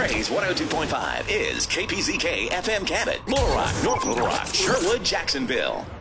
Praise 102.5 is KPZK FM Cabot, Little Rock, North Little Rock, Sherwood, Jacksonville.